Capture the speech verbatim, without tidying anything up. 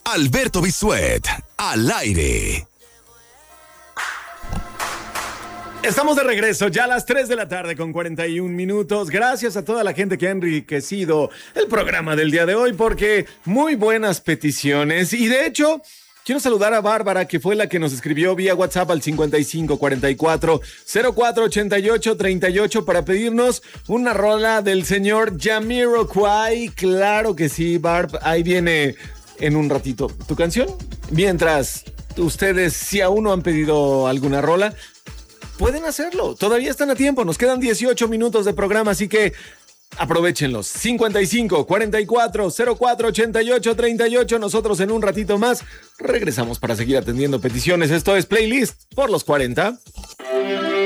Alberto Bisuet, al aire. Estamos de regreso ya a las tres de la tarde con cuarenta y un minutos. Gracias a toda la gente que ha enriquecido el programa del día de hoy porque muy buenas peticiones. Y de hecho, quiero saludar a Bárbara, que fue la que nos escribió vía WhatsApp al cincuenta y cinco cuarenta y cuatro cero cuatro ochenta y ocho treinta y ocho para pedirnos una rola del señor Jamiroquai. Claro que sí, Barb. Ahí viene en un ratito tu canción. Mientras ustedes, si aún no han pedido alguna rola, pueden hacerlo, todavía están a tiempo, nos quedan dieciocho minutos de programa, así que aprovéchenlos. cincuenta y cinco cuarenta y cuatro cero cuatro ochenta y ocho treinta y ocho. Nosotros en un ratito más regresamos para seguir atendiendo peticiones. Esto es Playlist por los cuarenta.